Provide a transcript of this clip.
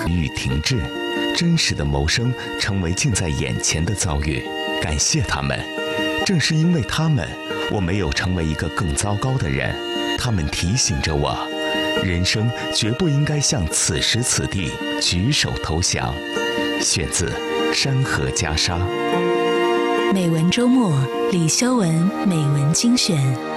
与停滞，真实的谋生成为近在眼前的遭遇。感谢他们，正是因为他们，我没有成为一个更糟糕的人。他们提醒着我，人生绝不应该向此时此地举手投降。选自《山河袈裟》。 美文周末，李修文美文精选。